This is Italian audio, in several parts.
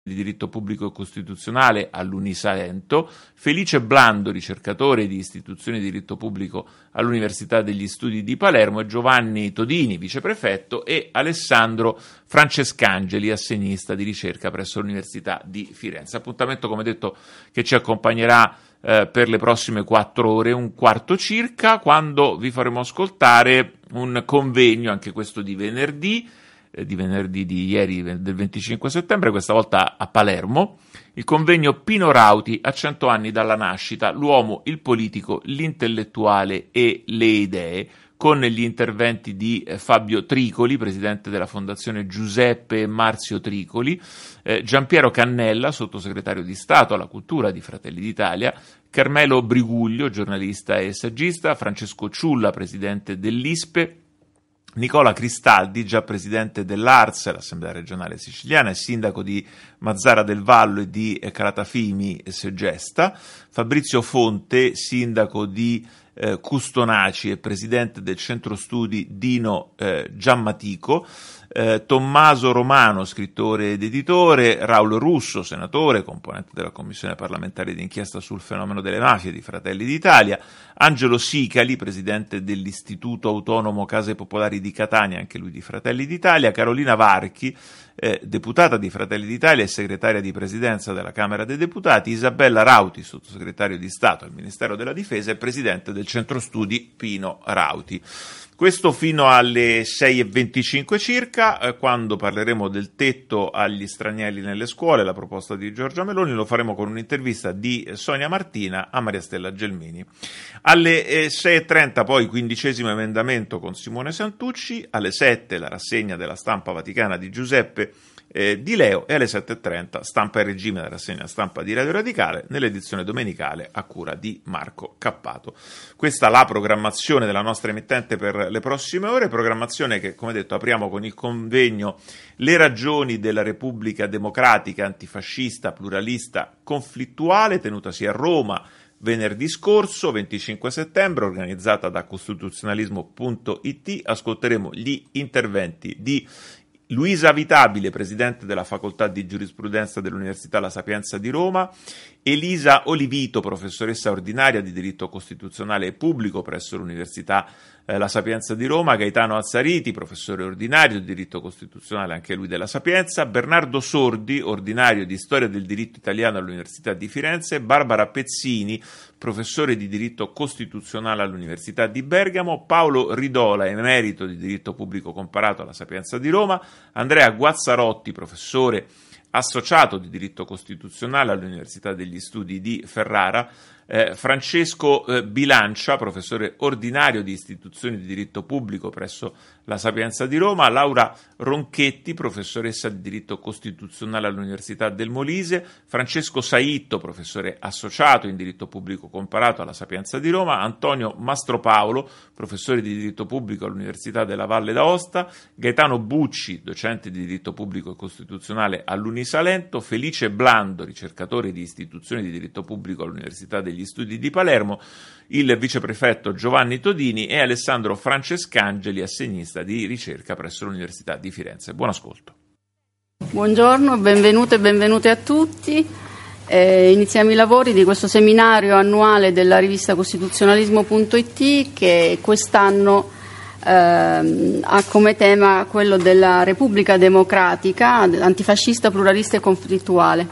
di diritto pubblico e costituzionale all'Unisalento, Felice Blando, ricercatore di istituzioni di diritto pubblico all'Università degli Studi di Palermo, e Giovanni Todini, viceprefetto, e Alessandro Francescangeli, assegnista di ricerca presso l'Università di Firenze. Appuntamento, come detto, che ci accompagnerà per le prossime 4 ore, un quarto circa, quando vi faremo ascoltare un convegno, anche questo di venerdì di ieri, del 25 settembre, questa volta a Palermo, il convegno Pino Rauti a 100 anni dalla nascita, l'uomo, il politico, l'intellettuale e le idee, con gli interventi di Fabio Tricoli, presidente della Fondazione Giuseppe e Marzio Tricoli, Giampiero Cannella, sottosegretario di Stato alla Cultura di Fratelli d'Italia, Carmelo Briguglio, giornalista e saggista, Francesco Ciulla, presidente dell'ISPE, Nicola Cristaldi, già presidente dell'ARS, l'Assemblea regionale siciliana, e sindaco di Mazzara del Vallo e di Calatafimi e Segesta, Fabrizio Fonte, sindaco di Custonaci e presidente del centro studi Dino Giammatico, Tommaso Romano, scrittore ed editore, Raul Russo, senatore, componente della Commissione parlamentare d'inchiesta sul fenomeno delle mafie di Fratelli d'Italia, Angelo Sicali, presidente dell'Istituto Autonomo Case Popolari di Catania, anche lui di Fratelli d'Italia, Carolina Varchi, deputata di Fratelli d'Italia e segretaria di presidenza della Camera dei Deputati, Isabella Rauti, sottosegretario di Stato al Ministero della Difesa e presidente del centro studi Pino Rauti. Questo fino alle 6:25 circa, quando parleremo del tetto agli stranieri nelle scuole, la proposta di Giorgia Meloni. Lo faremo con un'intervista di Sonia Martina a Maria Stella Gelmini. Alle 6:30 poi 15° emendamento con Simone Santucci, alle 7 la rassegna della stampa vaticana di Giuseppe Di Leo, e alle 7:30 Stampa e Regime, la rassegna stampa di Radio Radicale, nell'edizione domenicale a cura di Marco Cappato. Questa è la programmazione della nostra emittente per le prossime ore, programmazione che, come detto, apriamo con il convegno Le ragioni della Repubblica Democratica, Antifascista, Pluralista, Conflittuale, tenutasi a Roma venerdì scorso, 25 settembre, organizzata da costituzionalismo.it. Ascolteremo gli interventi di Luisa Vitabile, presidente della Facoltà di Giurisprudenza dell'Università La Sapienza di Roma, Elisa Olivito, professoressa ordinaria di diritto costituzionale e pubblico presso l'Università La Sapienza di Roma, Gaetano Azzariti, professore ordinario di diritto costituzionale anche lui della Sapienza, Bernardo Sordi, ordinario di storia del diritto italiano all'Università di Firenze, Barbara Pezzini, professore di diritto costituzionale all'Università di Bergamo, Paolo Ridola, emerito di diritto pubblico comparato alla Sapienza di Roma, Andrea Guazzarotti, professore associato di diritto costituzionale all'Università degli Studi di Ferrara, Francesco Bilancia, professore ordinario di istituzioni di diritto pubblico presso la Sapienza di Roma, Laura Ronchetti, professoressa di diritto costituzionale all'Università del Molise, Francesco Saitto, professore associato in diritto pubblico comparato alla Sapienza di Roma, Antonio Mastropaolo, professore di diritto pubblico all'Università della Valle d'Aosta, Gaetano Bucci, docente di diritto pubblico e costituzionale all'Unisalento, Felice Blando, ricercatore di istituzioni di diritto pubblico all'Università degli Studi di Palermo, il viceprefetto Giovanni Todini e Alessandro Francescangeli, assegnista di ricerca presso l'Università di Firenze. Buon ascolto. Buongiorno, benvenute e benvenuti a tutti. Iniziamo i lavori di questo seminario annuale della rivista costituzionalismo.it, che quest'anno ha come tema quello della Repubblica Democratica, antifascista, pluralista e conflittuale.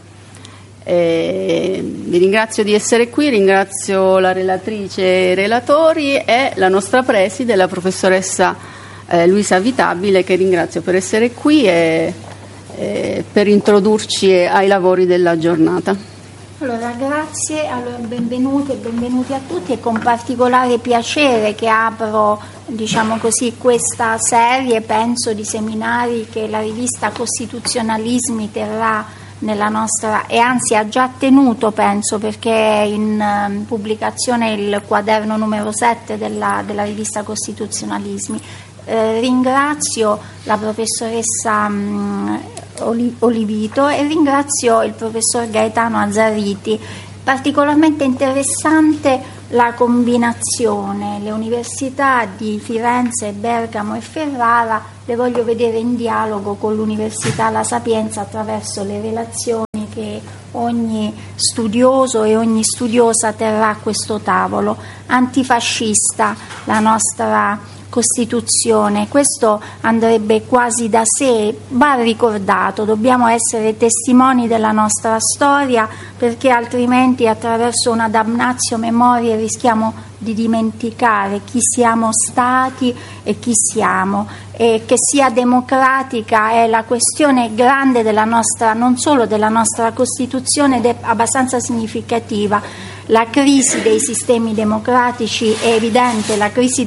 Vi ringrazio di essere qui, ringrazio la relatrice e i relatori e la nostra preside, la professoressa Luisa Vitabile, che ringrazio per essere qui e per introdurci ai lavori della giornata. Allora, grazie, benvenute e benvenuti a tutti, e con particolare piacere che apro, diciamo così, questa serie, penso, di seminari che la rivista Costituzionalismi terrà nella nostra, e anzi ha già tenuto, penso, perché è in pubblicazione il quaderno numero 7 della rivista Costituzionalismi. Ringrazio la professoressa Olivito e ringrazio il professor Gaetano Azzariti. Particolarmente interessante la combinazione, le università di Firenze, Bergamo e Ferrara le voglio vedere in dialogo con l'Università La Sapienza attraverso le relazioni che ogni studioso e ogni studiosa terrà a questo tavolo. Antifascista la nostra Costituzione, questo andrebbe quasi da sé, va ricordato, dobbiamo essere testimoni della nostra storia, perché altrimenti attraverso una damnatio memoriae rischiamo di dimenticare chi siamo stati e chi siamo, e che sia democratica è la questione grande della nostra, non solo della nostra Costituzione, ed è abbastanza significativa. La crisi dei sistemi democratici è evidente, la crisi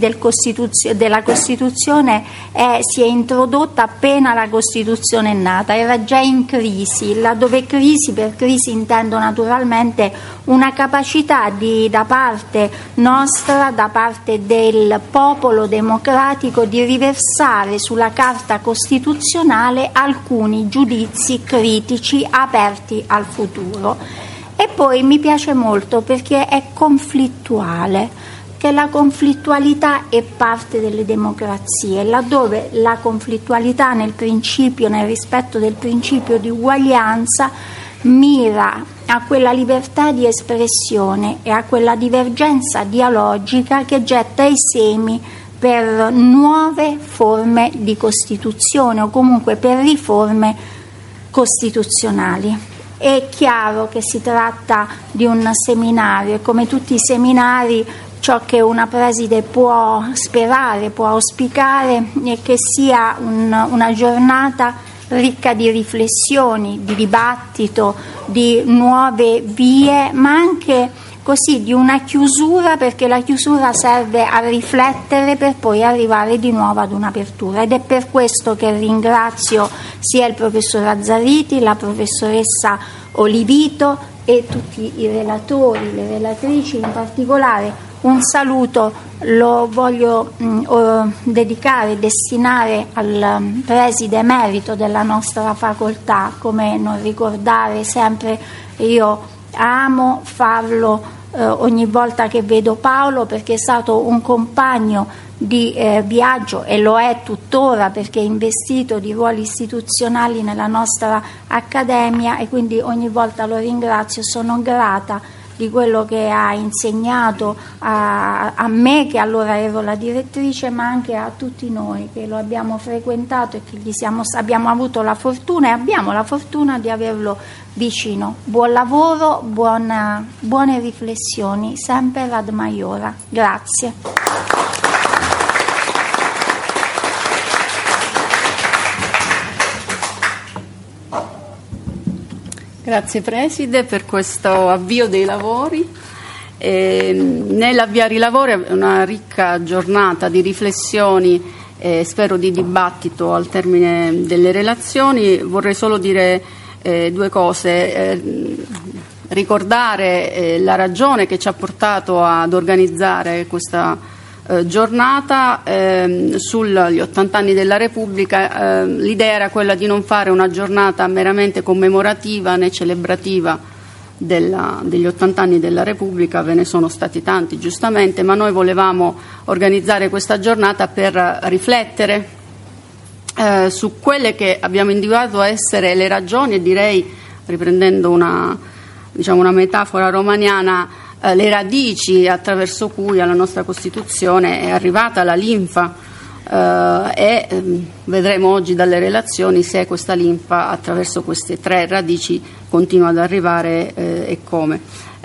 della Costituzione si è introdotta appena la Costituzione è nata, era già in crisi, laddove crisi, per crisi intendo naturalmente una capacità da parte nostra, da parte del popolo democratico, di riversare sulla Carta Costituzionale alcuni giudizi critici aperti al futuro. E poi mi piace molto perché è conflittuale, che la conflittualità è parte delle democrazie, laddove la conflittualità nel rispetto del principio di uguaglianza, mira a quella libertà di espressione e a quella divergenza dialogica che getta i semi per nuove forme di Costituzione o comunque per riforme costituzionali. È chiaro che si tratta di un seminario e come tutti i seminari ciò che una preside può sperare, può auspicare è che sia una giornata ricca di riflessioni, di dibattito, di nuove vie, ma anche così di una chiusura, perché la chiusura serve a riflettere per poi arrivare di nuovo ad un'apertura, ed è per questo che ringrazio sia il professor Azzariti, la professoressa Olivito e tutti i relatori, le relatrici in particolare. Un saluto lo voglio destinare al preside emerito della nostra facoltà, come non ricordare sempre, io amo farlo ogni volta che vedo Paolo, perché è stato un compagno di viaggio e lo è tuttora, perché è investito di ruoli istituzionali nella nostra accademia, e quindi ogni volta lo ringrazio, sono grata di quello che ha insegnato a me, che allora ero la direttrice, ma anche a tutti noi che lo abbiamo frequentato e che abbiamo avuto la fortuna e abbiamo la fortuna di averlo vicino. Buon lavoro, buone riflessioni, sempre ad Maiora. Grazie. Grazie Preside per questo avvio dei lavori. Nell'avviare i lavori è una ricca giornata di riflessioni e spero di dibattito al termine delle relazioni. Vorrei solo dire due cose, ricordare la ragione che ci ha portato ad organizzare questa giornata sugli 80 anni della Repubblica. L'idea era quella di non fare una giornata meramente commemorativa né celebrativa degli 80 anni della Repubblica, ve ne sono stati tanti giustamente, ma noi volevamo organizzare questa giornata per riflettere su quelle che abbiamo individuato essere le ragioni, e direi, riprendendo una metafora romaniana, le radici attraverso cui alla nostra Costituzione è arrivata la linfa, e vedremo oggi dalle relazioni se questa linfa attraverso queste tre radici continua ad arrivare e come.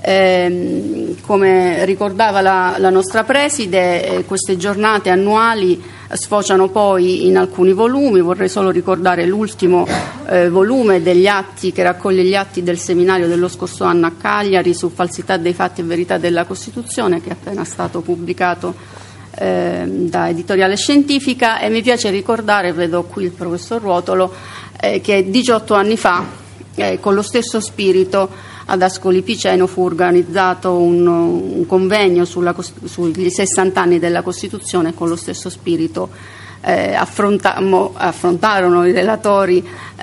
Come ricordava la nostra preside, queste giornate annuali sfociano poi in alcuni volumi. Vorrei solo ricordare l'ultimo volume degli atti, che raccoglie gli atti del seminario dello scorso anno a Cagliari su falsità dei fatti e verità della Costituzione, che è appena stato pubblicato da Editoriale Scientifica. E mi piace ricordare, vedo qui il professor Ruotolo, che 18 anni fa, con lo stesso spirito, ad Ascoli Piceno fu organizzato un convegno sugli 60 anni della Costituzione. Con lo stesso spirito affrontarono i relatori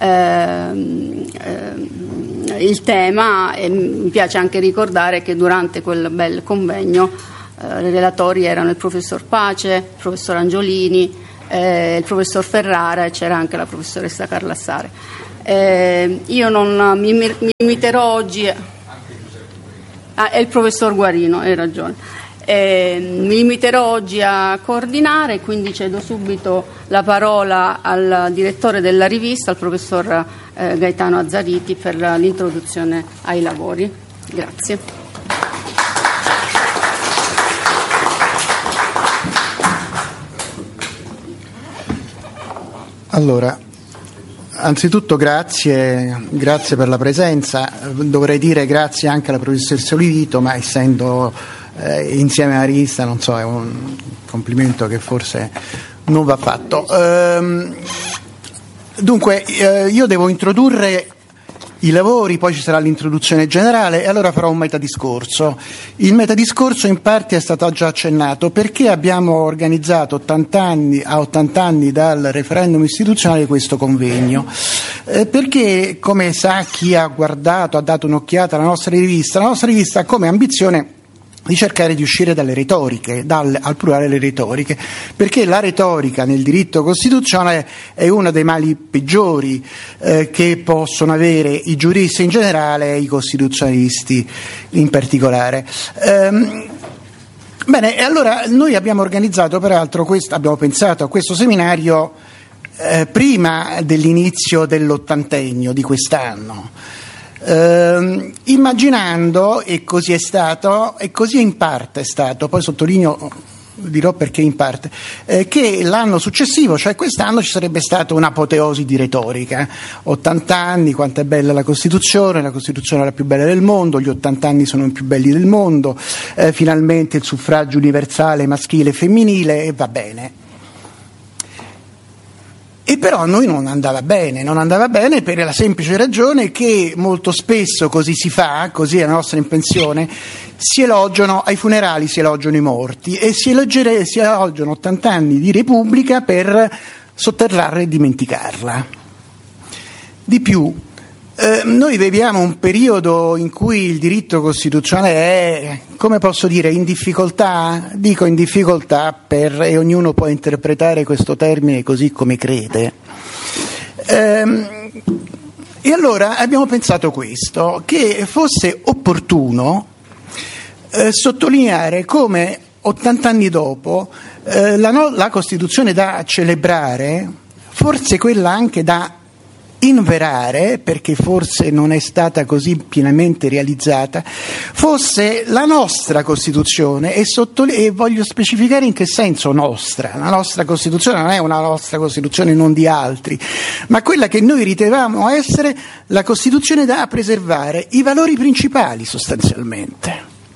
il tema, e mi piace anche ricordare che durante quel bel convegno i relatori erano il professor Pace, il professor Angiolini, il professor Ferrara, e c'era anche la professoressa Carlassare. Io non mi limiterò oggi è il professor Guarino, hai ragione. Mi limiterò oggi a coordinare, quindi cedo subito la parola al direttore della rivista, al professor Gaetano Azzariti, per l'introduzione ai lavori. Grazie. Allora, anzitutto grazie per la presenza. Dovrei dire grazie anche alla professoressa Olivito, ma essendo insieme alla rivista, non so, è un complimento che forse non va fatto. Dunque, io devo introdurre i lavori, poi ci sarà l'introduzione generale e allora farò un metadiscorso. Il metadiscorso in parte è stato già accennato, perché abbiamo organizzato 80 anni dal referendum istituzionale questo convegno. Perché, come sa chi ha guardato, ha dato un'occhiata alla nostra rivista ha come ambizione di cercare di uscire dalle retoriche, al plurale le retoriche, perché la retorica nel diritto costituzionale è uno dei mali peggiori che possono avere i giuristi in generale e i costituzionalisti in particolare. Bene, e allora noi abbiamo organizzato peraltro abbiamo pensato a questo seminario prima dell'inizio dell'ottantennio di quest'anno. Immaginando, e così è stato, e così in parte è stato, poi sottolineo, dirò perché in parte, che l'anno successivo, cioè quest'anno, ci sarebbe stata un'apoteosi di retorica. 80 anni, quanto è bella la Costituzione è la più bella del mondo, gli 80 anni sono i più belli del mondo, finalmente il suffragio universale maschile e femminile, e va bene. E però a noi non andava bene per la semplice ragione che molto spesso così si fa, così è la nostra impressione, ai funerali si elogiano i morti e si elogiano 80 anni di Repubblica per sotterrarla e dimenticarla. Di più, noi viviamo un periodo in cui il diritto costituzionale è, come posso dire, in difficoltà? Dico in difficoltà e ognuno può interpretare questo termine così come crede. E allora abbiamo pensato questo, che fosse opportuno sottolineare come 80 anni dopo la Costituzione da celebrare, forse quella anche da inverare, perché forse non è stata così pienamente realizzata, fosse la nostra Costituzione, e voglio specificare in che senso nostra. La nostra Costituzione non è una nostra Costituzione, non di altri, ma quella che noi ritenevamo essere la Costituzione da preservare, i valori principali sostanzialmente,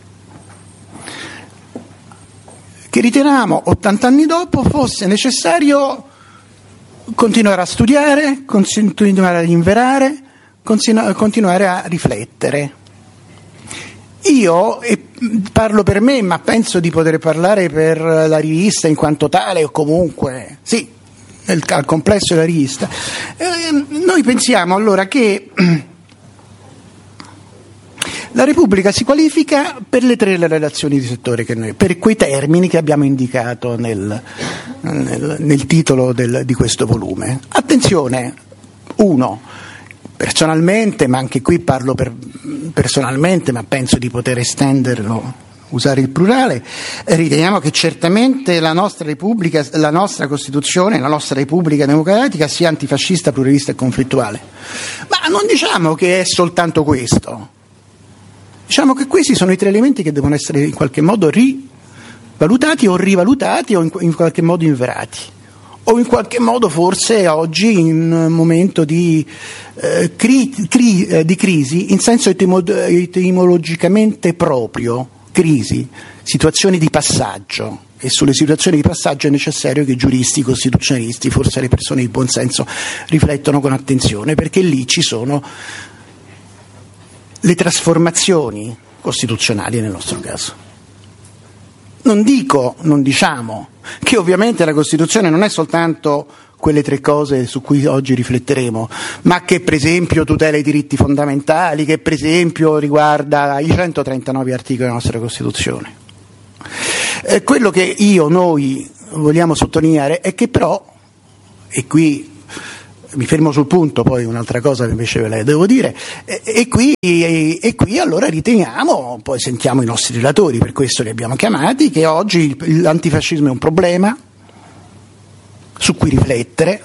che ritenevamo 80 anni dopo fosse necessario continuare a studiare, continuare ad inverare, continuare a riflettere. Io parlo per me, ma penso di poter parlare per la rivista in quanto tale, o comunque, sì, al complesso della rivista. Noi pensiamo allora che la Repubblica si qualifica per le tre relazioni di settore per quei termini che abbiamo indicato nel titolo di questo volume. Attenzione, personalmente, ma anche qui parlo personalmente, ma penso di poter estenderlo, usare il plurale, riteniamo che certamente la nostra Repubblica, la nostra Costituzione, la nostra Repubblica democratica sia antifascista, pluralista e conflittuale. Ma non diciamo che è soltanto questo. Diciamo che questi sono i tre elementi che devono essere in qualche modo rivalutati o rivalutati o in qualche modo inverati, o in qualche modo forse oggi in un momento di crisi in senso etimologicamente proprio, crisi, situazioni di passaggio, e sulle situazioni di passaggio è necessario che giuristi, costituzionalisti, forse le persone di buon senso riflettano con attenzione, perché lì ci sono le trasformazioni costituzionali nel nostro caso. Non diciamo che ovviamente la Costituzione non è soltanto quelle tre cose su cui oggi rifletteremo, ma che per esempio tutela i diritti fondamentali, che per esempio riguarda i 139 articoli della nostra Costituzione. Quello che noi vogliamo sottolineare è che però, e qui mi fermo sul punto, poi un'altra cosa che invece ve la devo dire, e qui allora riteniamo, poi sentiamo i nostri relatori, per questo li abbiamo chiamati, che oggi l'antifascismo è un problema su cui riflettere,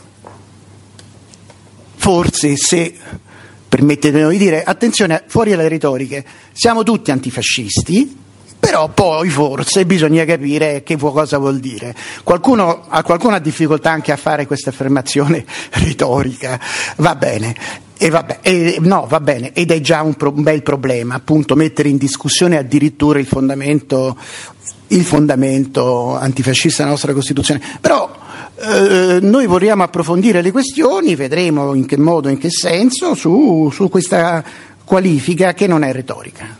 forse, se permettetemi di dire, attenzione, fuori dalle retoriche, siamo tutti antifascisti, però poi forse bisogna capire che cosa vuol dire. Qualcuno ha difficoltà anche a fare questa affermazione retorica, va bene, va bene, ed è già un bel problema, appunto, mettere in discussione addirittura il fondamento antifascista della nostra Costituzione. Però noi vorremmo approfondire le questioni, vedremo in che modo, in che senso, su questa qualifica che non è retorica.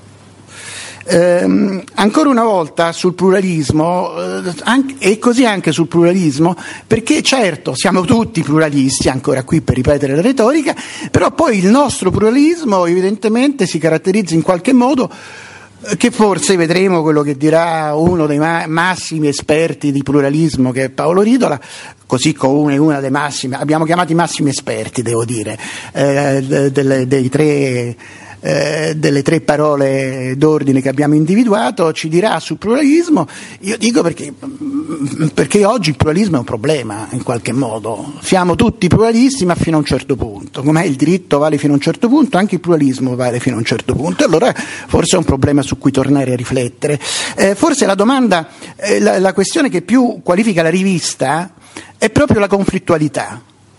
Ancora una volta sul pluralismo, e così anche sul pluralismo, perché certo siamo tutti pluralisti, ancora qui per ripetere la retorica, però poi il nostro pluralismo evidentemente si caratterizza in qualche modo, che forse vedremo quello che dirà uno dei massimi esperti di pluralismo, che è Paolo Ridola, così come una dei massimi, abbiamo chiamato i massimi esperti, devo dire, delle tre parole d'ordine che abbiamo individuato, ci dirà sul pluralismo. Io dico perché oggi il pluralismo è un problema, in qualche modo. Siamo tutti pluralisti, ma fino a un certo punto. Com'è il diritto vale fino a un certo punto, anche il pluralismo vale fino a un certo punto. Allora forse è un problema su cui tornare a riflettere. Forse la domanda, la questione che più qualifica la rivista è proprio la conflittualità.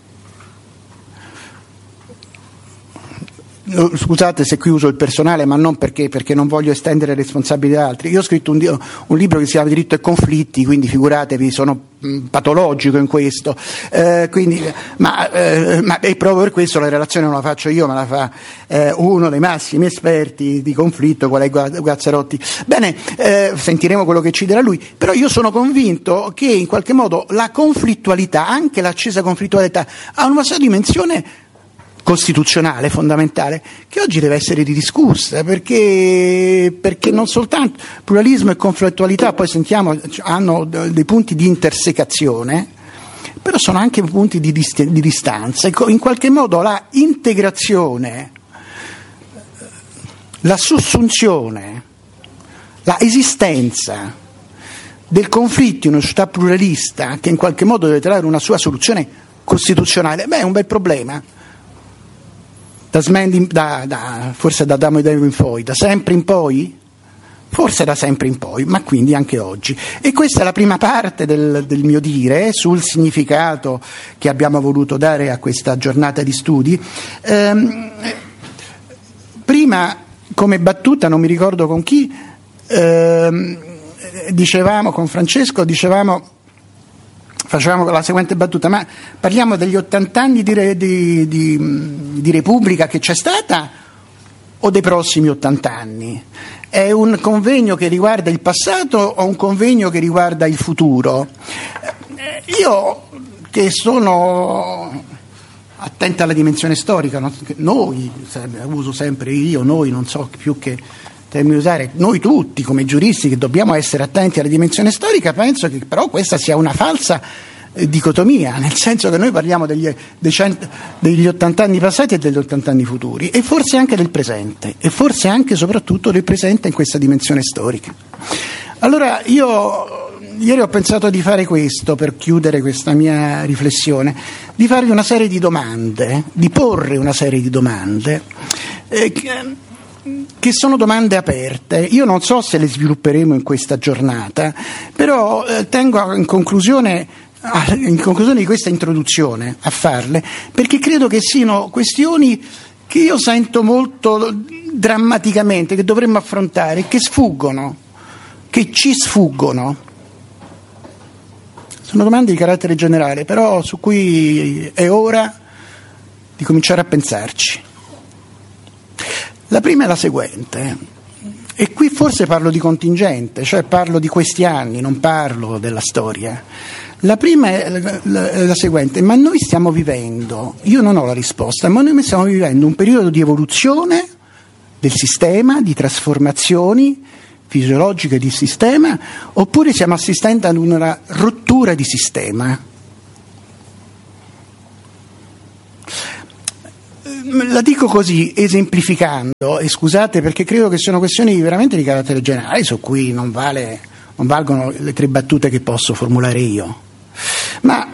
Scusate se qui uso il personale, ma non perché non voglio estendere responsabilità ad altri. Io ho scritto un libro che si chiama Diritto e conflitti, quindi figuratevi, sono patologico in questo, ma è proprio per questo la relazione non la faccio io, ma la fa uno dei massimi esperti di conflitto, qual è Gazzarotti. Bene, sentiremo quello che ci dirà lui, però io sono convinto che in qualche modo la conflittualità, anche l'accesa conflittualità, ha una sua dimensione costituzionale fondamentale, che oggi deve essere ridiscussa, perché non soltanto pluralismo e conflittualità, poi sentiamo, hanno dei punti di intersecazione, però sono anche punti di distanza. In qualche modo la integrazione, la sussunzione, la esistenza del conflitto in una società pluralista, che in qualche modo deve trovare una sua soluzione costituzionale, è un bel problema. Forse da Adamo ed Eva in poi, da sempre in poi? Forse da sempre in poi, ma quindi anche oggi. E questa è la prima parte del mio dire sul significato che abbiamo voluto dare a questa giornata di studi. Prima, come battuta, non mi ricordo con chi, dicevamo, con Francesco, facevamo la seguente battuta: ma parliamo degli 80 anni di Repubblica che c'è stata o dei prossimi 80 anni? È un convegno che riguarda il passato o un convegno che riguarda il futuro? Io, che sono attenta alla dimensione storica, noi, uso sempre io, noi, non so più che termine usare, noi tutti come giuristi che dobbiamo essere attenti alla dimensione storica, penso che però questa sia una falsa dicotomia, nel senso che noi parliamo degli 80 anni passati e degli 80 anni futuri, e forse anche del presente, e forse anche soprattutto del presente in questa dimensione storica. Allora io ieri ho pensato di fare questo, per chiudere questa mia riflessione, di farvi una serie di domande, di porre una serie di domande che sono domande aperte. Io non so se le svilupperemo in questa giornata, però tengo in conclusione di questa introduzione a farle, perché credo che siano questioni che io sento molto drammaticamente che dovremmo affrontare, che sfuggono, che ci sfuggono. Sono domande di carattere generale, però su cui è ora di cominciare a pensarci. La prima è la seguente, e qui forse parlo di contingente, cioè parlo di questi anni, non parlo della storia. La prima è la seguente: ma noi stiamo vivendo, io non ho la risposta, ma noi stiamo vivendo un periodo di evoluzione del sistema, di trasformazioni fisiologiche di sistema, oppure stiamo assistendo ad una rottura di sistema? La dico così, esemplificando, e scusate perché credo che siano questioni veramente di carattere generale su cui non valgono le 3 battute che posso formulare io, ma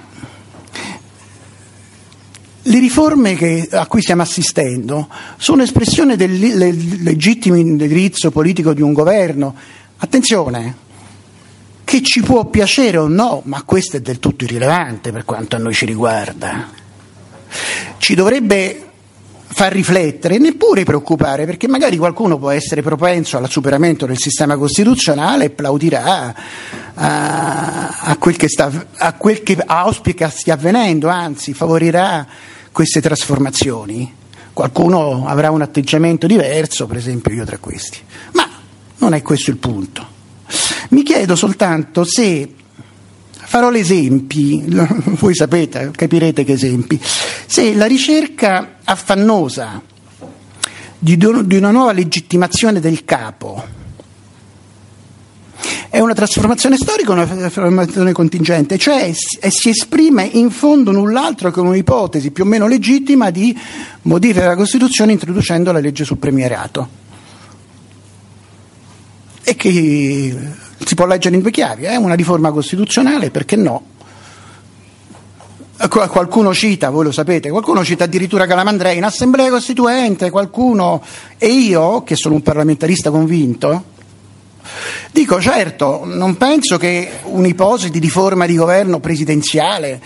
le riforme a cui stiamo assistendo sono espressione del legittimo indirizzo politico di un governo. Attenzione, che ci può piacere o no, ma questo è del tutto irrilevante per quanto a noi ci riguarda. Ci dovrebbe far riflettere e neppure preoccupare, perché magari qualcuno può essere propenso al superamento del sistema costituzionale e plaudirà a quel che auspica stia avvenendo, anzi favorirà queste trasformazioni. Qualcuno avrà un atteggiamento diverso, per esempio io tra questi, ma non è questo il punto. Mi chiedo soltanto se farò gli esempi, voi sapete, capirete che esempi. Se la ricerca affannosa di una nuova legittimazione del capo è una trasformazione storica o una trasformazione contingente, cioè si esprime in fondo null'altro che un'ipotesi più o meno legittima di modifica della Costituzione introducendo la legge sul premierato, e che si può leggere in 2 chiavi, una riforma costituzionale, perché no? Qualcuno cita, voi lo sapete, qualcuno cita addirittura Calamandrei in assemblea costituente, qualcuno, e io, che sono un parlamentarista convinto, dico certo, non penso che un'ipotesi di riforma di governo presidenziale,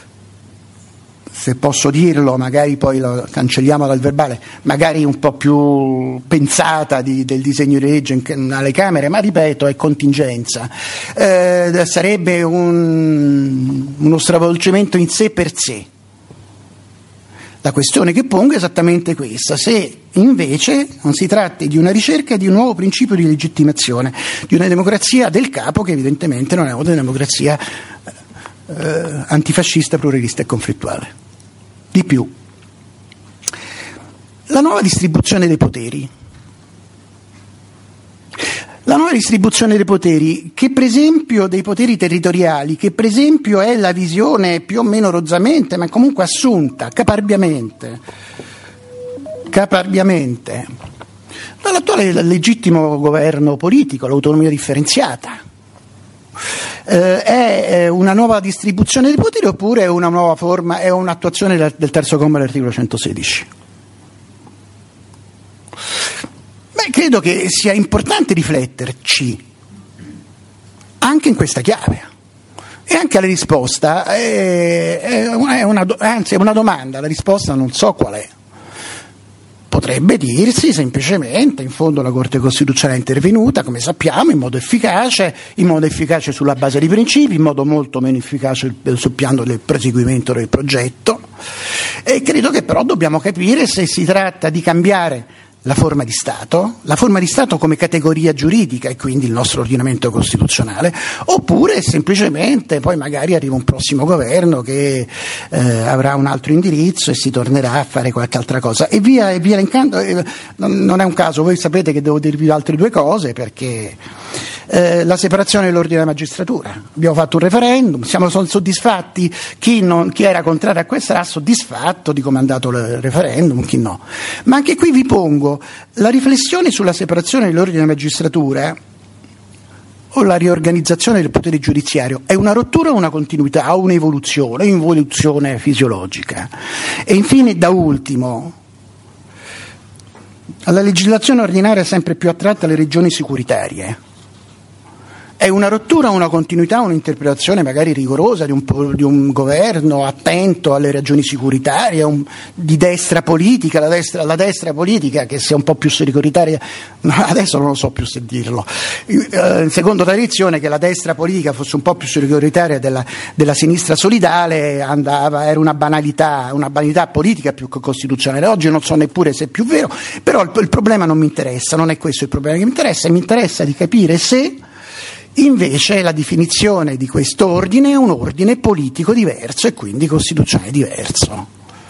se posso dirlo, magari poi lo cancelliamo dal verbale, magari un po' più pensata del disegno di legge alle Camere, ma ripeto, è contingenza, sarebbe uno stravolgimento in sé per sé. La questione che pongo è esattamente questa: se invece non si tratti di una ricerca di un nuovo principio di legittimazione, di una democrazia del capo che evidentemente non è una democrazia antifascista, pluralista e conflittuale. Di più, la nuova distribuzione dei poteri. La nuova distribuzione dei poteri, che per esempio dei poteri territoriali, che per esempio è la visione più o meno rozzamente, ma comunque assunta, caparbiamente, dall'attuale legittimo governo politico, l'autonomia differenziata. È una nuova distribuzione dei poteri oppure è una nuova forma, è un'attuazione del terzo comma dell'articolo 116? Credo che sia importante rifletterci anche in questa chiave, e anche la risposta è una domanda, la risposta non so qual è. Potrebbe dirsi semplicemente, in fondo la Corte Costituzionale è intervenuta, come sappiamo, in modo efficace sulla base di principi, in modo molto meno efficace sul piano del proseguimento del progetto, e credo che però dobbiamo capire se si tratta di cambiare la forma di Stato come categoria giuridica e quindi il nostro ordinamento costituzionale, oppure semplicemente poi magari arriva un prossimo governo che avrà un altro indirizzo e si tornerà a fare qualche altra cosa e via elencando. Non è un caso, voi sapete che devo dirvi altre 2 cose, perché la separazione dell'ordine della magistratura, abbiamo fatto un referendum, siamo soddisfatti, chi era contrario a questo sarà soddisfatto di come è andato il referendum, chi no, ma anche qui vi pongo la riflessione sulla separazione dell'ordine della magistratura o la riorganizzazione del potere giudiziario è una rottura o una continuità, o un'evoluzione fisiologica. E infine, da ultimo, la legislazione ordinaria è sempre più attratta alle regioni securitarie. È una rottura, una continuità, un'interpretazione magari rigorosa di un governo attento alle ragioni securitarie, di destra politica, la destra politica che sia un po' più securitaria, adesso non lo so più se dirlo, secondo tradizione che la destra politica fosse un po' più securitaria della sinistra solidale era una banalità politica più che costituzionale. Oggi non so neppure se è più vero, però il problema non mi interessa, non è questo il problema che mi interessa di capire se invece la definizione di questo ordine è un ordine politico diverso e quindi costituzionale diverso.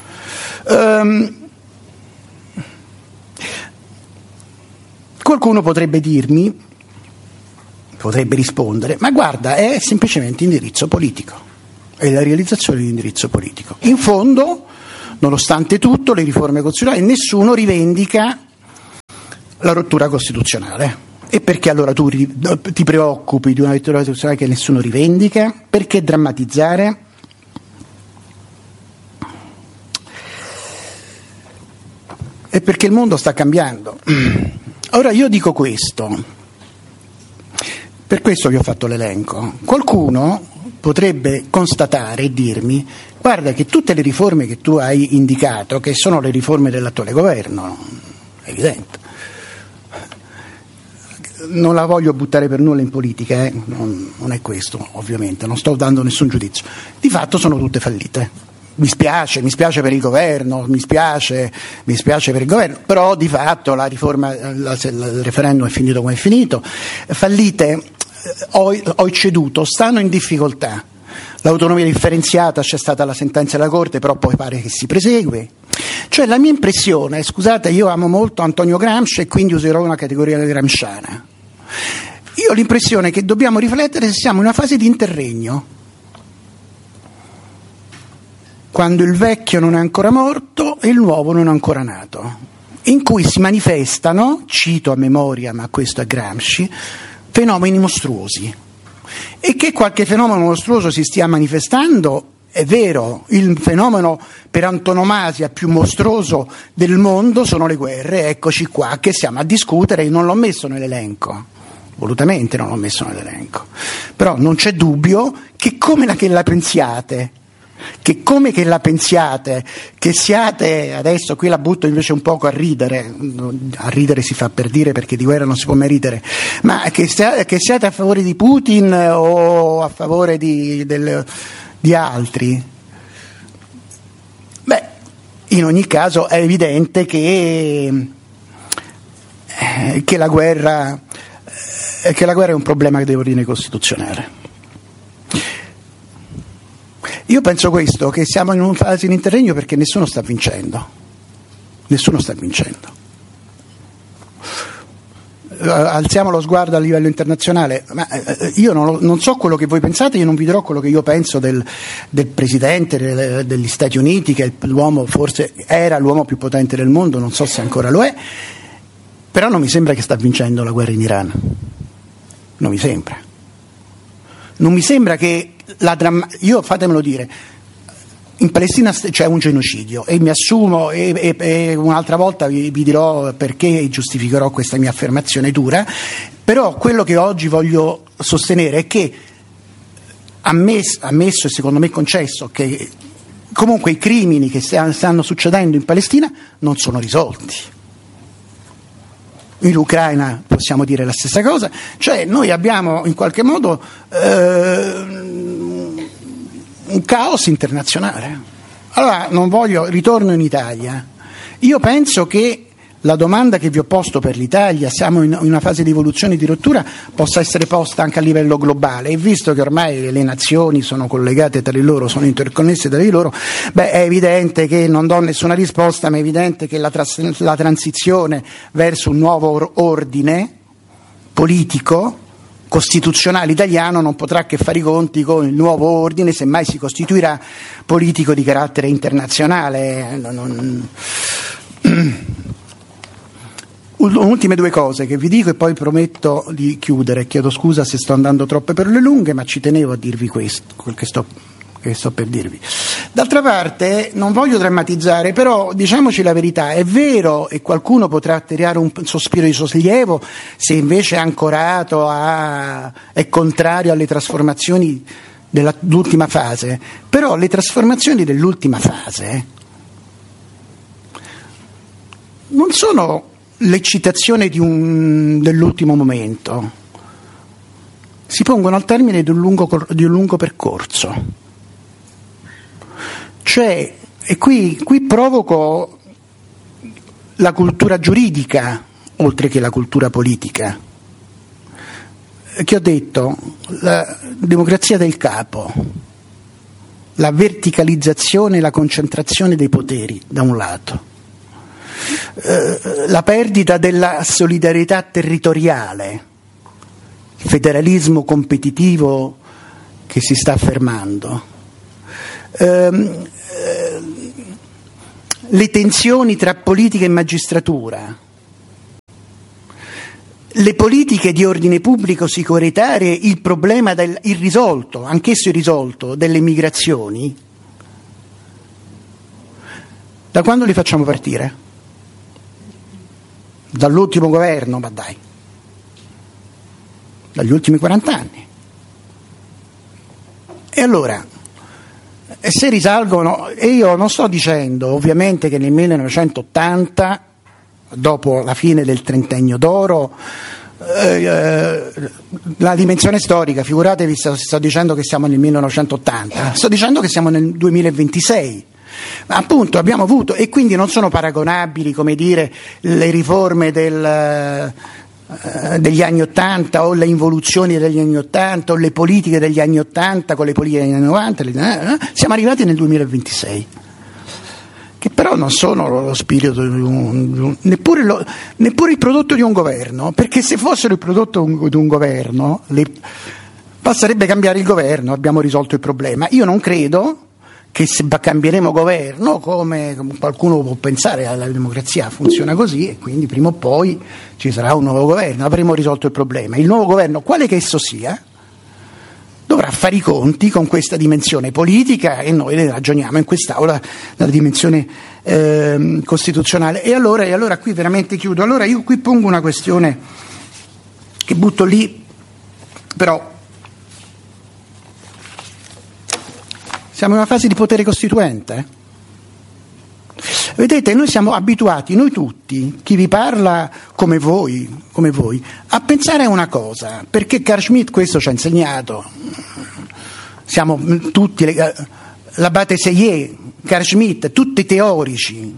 Qualcuno potrebbe rispondere, ma guarda, è semplicemente indirizzo politico, è la realizzazione di indirizzo politico. In fondo nonostante tutto le riforme costituzionali, nessuno rivendica la rottura costituzionale. E perché allora tu ti preoccupi di una rottura costituzionale che nessuno rivendica? Perché drammatizzare? È perché il mondo sta cambiando. Ora io dico questo, per questo vi ho fatto l'elenco. Qualcuno potrebbe constatare e dirmi: guarda che tutte le riforme che tu hai indicato, che sono le riforme dell'attuale governo, è evidente, non la voglio buttare per nulla in politica, non è questo, ovviamente, non sto dando nessun giudizio, di fatto sono tutte fallite. Mi spiace per il governo, mi spiace per il governo, però di fatto la riforma, il referendum è finito come è finito. Fallite, ho ceduto, stanno in difficoltà. L'autonomia differenziata, c'è stata la sentenza della Corte, però poi pare che si prosegue. Cioè la mia impressione, scusate, io amo molto Antonio Gramsci e quindi userò una categoria gramsciana. Io ho l'impressione che dobbiamo riflettere se siamo in una fase di interregno, quando il vecchio non è ancora morto e il nuovo non è ancora nato, in cui si manifestano, cito a memoria, ma questo è Gramsci, fenomeni mostruosi. E che qualche fenomeno mostruoso si stia manifestando è vero. Il fenomeno per antonomasia più mostruoso del mondo sono le guerre, eccoci qua che siamo a discutere. Io non l'ho messo nell'elenco, volutamente non l'ho messo nell'elenco, però non c'è dubbio che la pensiate, che siate, adesso qui la butto invece un poco a ridere si fa per dire, perché di guerra non si può mai ridere, ma che siate a favore di Putin o a favore di altri, beh, in ogni caso è evidente che la guerra è un problema di ordine costituzionale. Io penso questo, che siamo in una fase di interregno perché nessuno sta vincendo. Alziamo lo sguardo a livello internazionale, ma io non so quello che voi pensate, io non vi dirò quello che io penso del presidente degli Stati Uniti, che l'uomo forse era l'uomo più potente del mondo, non so se ancora lo è, però non mi sembra che sta vincendo la guerra in Iran. Non mi sembra che io, fatemelo dire, in Palestina c'è un genocidio e mi assumo e un'altra volta vi dirò perché giustificherò questa mia affermazione dura, però quello che oggi voglio sostenere è che ammesso e secondo me concesso che comunque i crimini che stanno succedendo in Palestina non sono risolti. In Ucraina possiamo dire la stessa cosa, cioè noi abbiamo in qualche modo un caos internazionale. Allora ritorno in Italia. Io penso che la domanda che vi ho posto per l'Italia, siamo in una fase di evoluzione e di rottura, possa essere posta anche a livello globale, e visto che ormai le nazioni sono collegate tra di loro, sono interconnesse tra di loro, è evidente che non do nessuna risposta, ma è evidente che la transizione verso un nuovo ordine politico costituzionale italiano non potrà che fare i conti con il nuovo ordine, semmai si costituirà, politico di carattere internazionale. Ultime due cose che vi dico e poi prometto di chiudere. Chiedo scusa se sto andando troppo per le lunghe, ma ci tenevo a dirvi questo, quel che sto per dirvi. D'altra parte non voglio drammatizzare, però diciamoci la verità, è vero, e qualcuno potrà tirare un sospiro di sollievo se invece è ancorato è contrario alle trasformazioni dell'ultima fase, però le trasformazioni dell'ultima fase non sono l'eccitazione dell'ultimo momento, si pongono al termine di un lungo percorso. Cioè, e qui provoco la cultura giuridica oltre che la cultura politica, che ho detto, la democrazia del capo, la verticalizzazione e la concentrazione dei poteri da un lato, la perdita della solidarietà territoriale, il federalismo competitivo che si sta affermando, le tensioni tra politica e magistratura, le politiche di ordine pubblico sicuritarie, il problema irrisolto, anch'esso irrisolto, delle migrazioni, da quando li facciamo partire? Dall'ultimo governo, ma dai, dagli ultimi 40 anni. E allora, se risalgono, e io non sto dicendo ovviamente che nel 1980, dopo la fine del trentennio d'oro, la dimensione storica, figuratevi, sto dicendo che siamo nel 1980, sto dicendo che siamo nel 2026. Appunto abbiamo avuto, e quindi non sono paragonabili, come dire, le riforme degli anni 80 o le involuzioni degli anni 80 o le politiche degli anni 80 con le politiche degli anni 90, siamo arrivati nel 2026, che però non sono lo spirito neppure il prodotto di un governo, perché se fossero il prodotto di un governo basterebbe cambiare il governo, abbiamo risolto il problema. Io non credo che se cambieremo governo, come qualcuno può pensare, la democrazia funziona così, e quindi prima o poi ci sarà un nuovo governo, avremo risolto il problema. Il nuovo governo, quale che esso sia, dovrà fare i conti con questa dimensione politica, e noi ne ragioniamo in quest'Aula dalla dimensione costituzionale. E allora qui veramente chiudo. Allora io qui pongo una questione che butto lì, però siamo in una fase di potere costituente. Vedete, noi siamo abituati, noi tutti, chi vi parla come voi, a pensare a una cosa, perché Carl Schmitt questo ci ha insegnato. Siamo tutti, l'abate Seyé, Carl Schmitt, tutti teorici,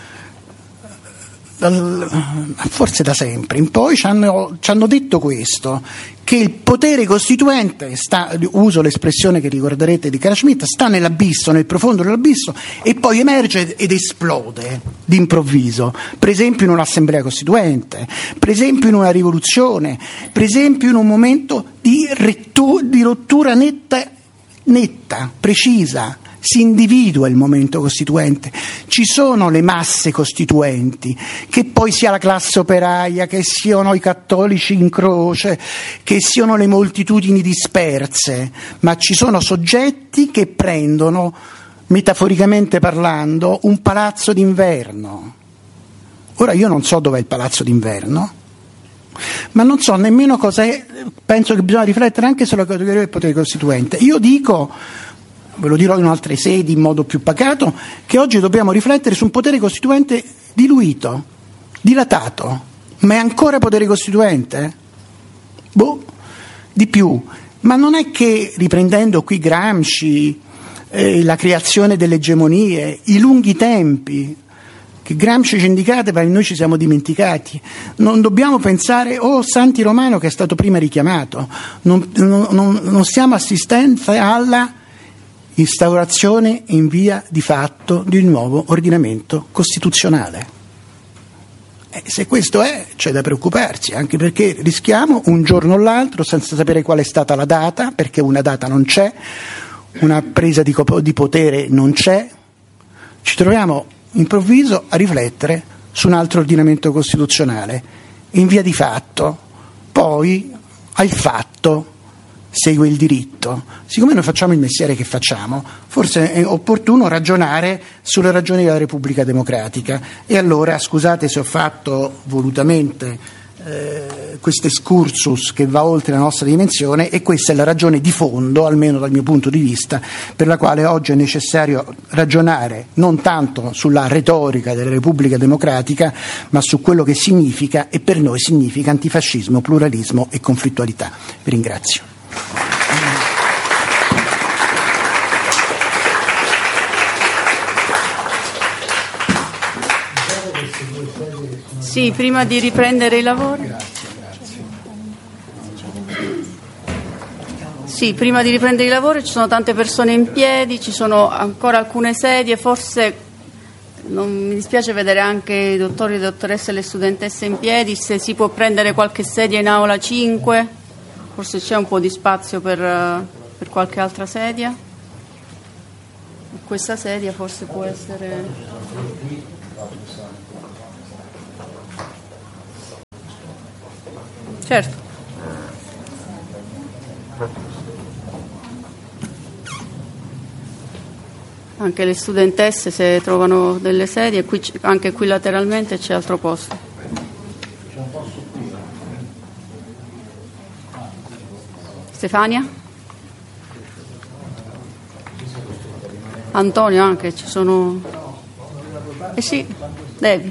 forse da sempre in poi ci hanno detto questo, che il potere costituente uso l'espressione che ricorderete di Carl Schmitt, sta nell'abisso, nel profondo dell'abisso, e poi emerge ed esplode d'improvviso, per esempio in un'assemblea costituente, per esempio in una rivoluzione, per esempio in un momento di rottura netta, precisa. Si individua il momento costituente, ci sono le masse costituenti, che poi sia la classe operaia, che siano i cattolici in croce, che siano le moltitudini disperse, ma ci sono soggetti che prendono, metaforicamente parlando, un palazzo d'inverno. Ora io non so dov'è il palazzo d'inverno, ma non so nemmeno cos'è, penso che bisogna riflettere anche sulla categoria del potere costituente. Io dico, ve lo dirò in altre sedi in modo più pacato, che oggi dobbiamo riflettere su un potere costituente diluito, dilatato, ma è ancora potere costituente? Di più. Ma non è che, riprendendo qui Gramsci, la creazione delle egemonie, i lunghi tempi che Gramsci ci indicate, ma noi ci siamo dimenticati, non dobbiamo pensare, Santi Romano che è stato prima richiamato, non stiamo assistendo alla instaurazione in via di fatto di un nuovo ordinamento costituzionale. Se questo c'è da preoccuparsi, anche perché rischiamo un giorno o l'altro, senza sapere qual è stata la data, perché una data non c'è, una presa di potere non c'è, ci troviamo improvviso a riflettere su un altro ordinamento costituzionale in via di fatto, poi al fatto segue il diritto. Siccome noi facciamo il mestiere che facciamo, forse è opportuno ragionare sulle ragioni della Repubblica Democratica. E allora, scusate se ho fatto volutamente questo excursus che va oltre la nostra dimensione, e questa è la ragione di fondo, almeno dal mio punto di vista, per la quale oggi è necessario ragionare non tanto sulla retorica della Repubblica Democratica, ma su quello che significa, e per noi significa antifascismo, pluralismo e conflittualità. Vi ringrazio. Sì, prima di riprendere i lavori. Sì, prima di riprendere i lavori ci sono tante persone in piedi, ci sono ancora alcune sedie, forse non mi dispiace vedere anche i dottori, le dottoresse e le studentesse in piedi, se si può prendere qualche sedia in aula 5, forse c'è un po' di spazio per qualche altra sedia. questa sedia forse può essere... Certo. Anche le studentesse, se trovano delle sedie, qui, anche qui lateralmente c'è altro posto. Stefania? Antonio anche, ci sono... Eh sì, devi.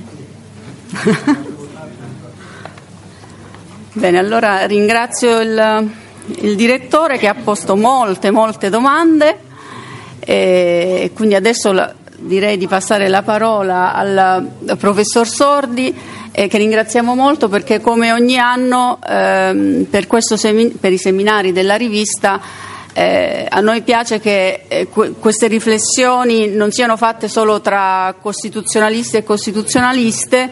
Bene, allora ringrazio il direttore che ha posto molte domande e quindi adesso direi di passare la parola al professor Sordi, che ringraziamo molto perché come ogni anno per i seminari della rivista a noi piace che queste riflessioni non siano fatte solo tra costituzionalisti e costituzionaliste,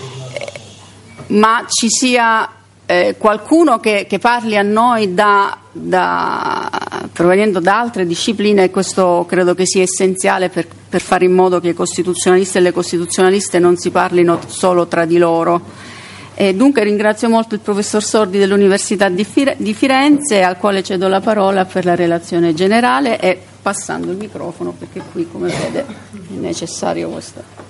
ma ci sia qualcuno che parli a noi provenendo da altre discipline, e questo credo che sia essenziale per fare in modo che i costituzionalisti e le costituzionaliste non si parlino solo tra di loro. E dunque ringrazio molto il professor Sordi dell'Università di Firenze, al quale cedo la parola per la relazione generale, e passando il microfono perché qui, come vede, è necessario questo.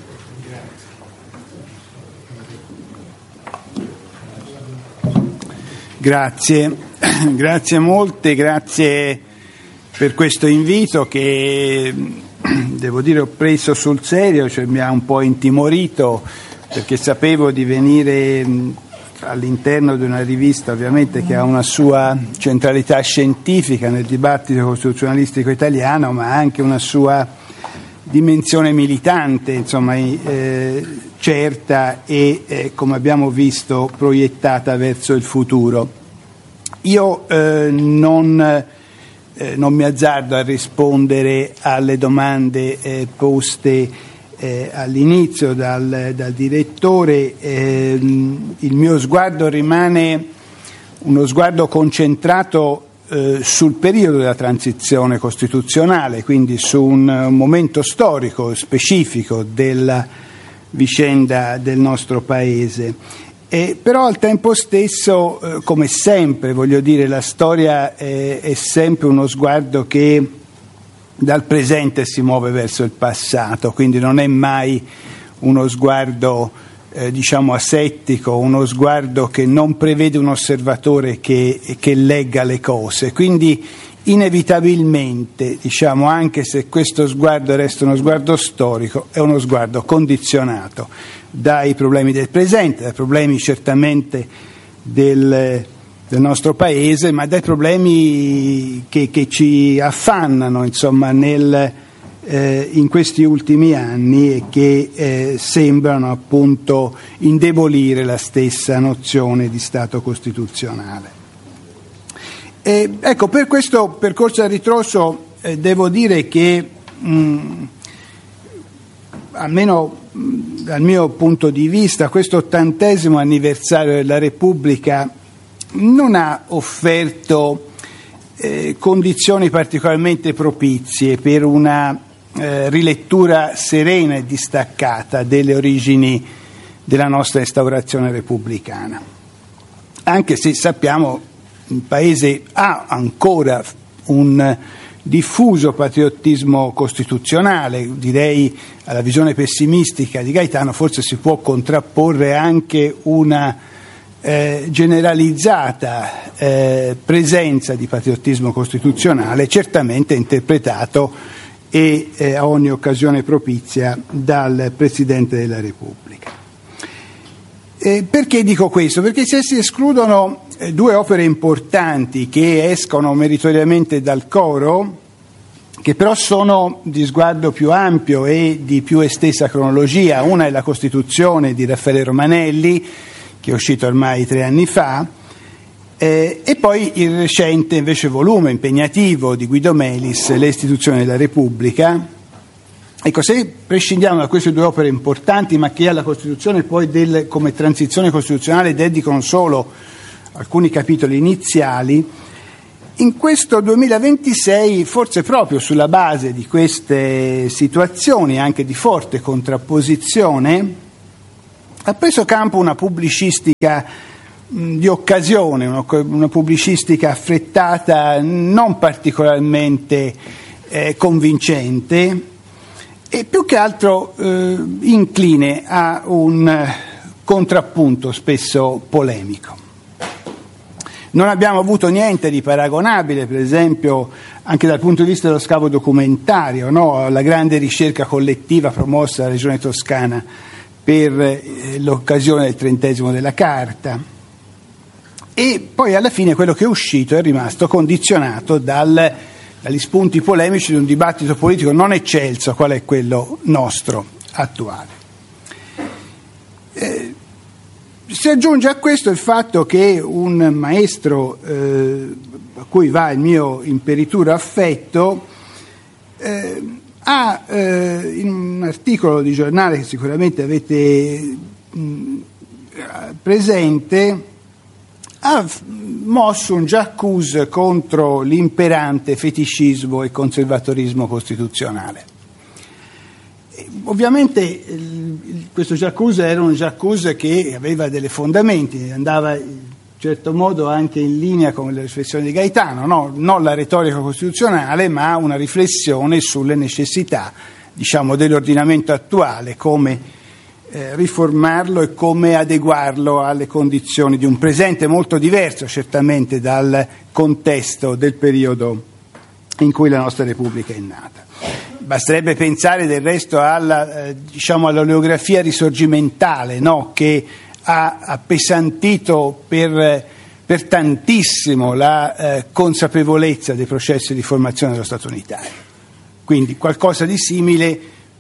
Grazie molte, grazie per questo invito che devo dire ho preso sul serio, cioè mi ha un po' intimorito perché sapevo di venire all'interno di una rivista ovviamente che ha una sua centralità scientifica nel dibattito costituzionalistico italiano, ma anche una sua dimensione militante, insomma, certa e come abbiamo visto proiettata verso il futuro. Io non mi azzardo a rispondere alle domande poste all'inizio dal direttore. Il mio sguardo rimane uno sguardo concentrato sul periodo della transizione costituzionale, quindi su un momento storico specifico della vicenda del nostro Paese. Però al tempo stesso, come sempre, voglio dire, la storia è sempre uno sguardo che dal presente si muove verso il passato, quindi non è mai uno sguardo asettico, uno sguardo che non prevede un osservatore che legga le cose. Quindi inevitabilmente, anche se questo sguardo resta uno sguardo storico, è uno sguardo condizionato dai problemi del presente, dai problemi certamente del nostro Paese, ma dai problemi che ci affannano in questi ultimi anni e che sembrano appunto indebolire la stessa nozione di Stato costituzionale. Ecco, per questo percorso a ritroso devo dire che almeno dal mio punto di vista questo 80° anniversario della Repubblica non ha offerto condizioni particolarmente propizie per una rilettura serena e distaccata delle origini della nostra instaurazione repubblicana, anche se sappiamo il Paese ha ancora un diffuso patriottismo costituzionale. Direi alla visione pessimistica di Gaetano forse si può contrapporre anche una generalizzata presenza di patriottismo costituzionale, certamente interpretato e a ogni occasione propizia dal Presidente della Repubblica. Perché dico questo? Perché se si escludono due opere importanti che escono meritoriamente dal coro, che però sono di sguardo più ampio e di più estesa cronologia, una è la Costituzione di Raffaele Romanelli, che è uscito ormai 3 anni fa, e poi il recente invece volume impegnativo di Guido Melis, Le istituzioni della Repubblica. Ecco, se prescindiamo da queste due opere importanti, ma che alla Costituzione poi come transizione costituzionale dedicano solo alcuni capitoli iniziali, In questo 2026, forse proprio sulla base di queste situazioni, anche di forte contrapposizione, ha preso campo una pubblicistica di occasione, una pubblicistica affrettata, non particolarmente convincente e più che altro incline a un contrappunto spesso polemico. Non abbiamo avuto niente di paragonabile, per esempio, anche dal punto di vista dello scavo documentario, no? La grande ricerca collettiva promossa dalla Regione Toscana per l'occasione del 30° della Carta. E poi alla fine quello che è uscito è rimasto condizionato dagli spunti polemici di un dibattito politico non eccelso, qual è quello nostro attuale. Si aggiunge a questo il fatto che un maestro a cui va il mio imperituro affetto ha in un articolo di giornale che sicuramente avete presente, ha mosso un j'accuse contro l'imperante feticismo e conservatorismo costituzionale. Ovviamente questo j'accuse era un j'accuse che aveva delle fondamenti, andava in certo modo anche in linea con le riflessioni di Gaetano, no? Non la retorica costituzionale, ma una riflessione sulle necessità, diciamo, dell'ordinamento attuale, come riformarlo e come adeguarlo alle condizioni di un presente molto diverso certamente dal contesto del periodo in cui la nostra Repubblica è nata. Basterebbe pensare del resto all'oleografia risorgimentale, no? Che ha appesantito per tantissimo la consapevolezza dei processi di formazione dello Stato unitario. Quindi qualcosa di simile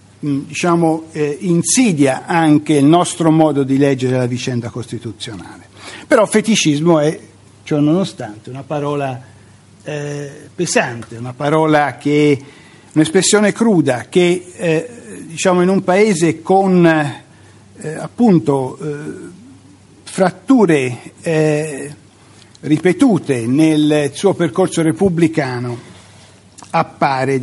insidia anche il nostro modo di leggere la vicenda costituzionale. Però feticismo è, ciò nonostante, una parola pesante, una parola che un'espressione cruda che in un paese con fratture ripetute nel suo percorso repubblicano appare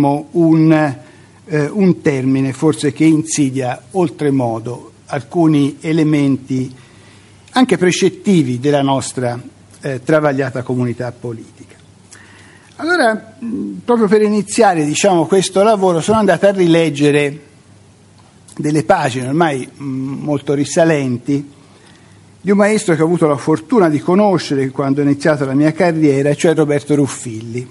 un termine forse che insidia oltremodo alcuni elementi anche precettivi della nostra travagliata comunità politica. Allora, proprio per iniziare questo lavoro sono andato a rileggere delle pagine ormai molto risalenti di un maestro che ho avuto la fortuna di conoscere quando ho iniziato la mia carriera, cioè Roberto Ruffilli,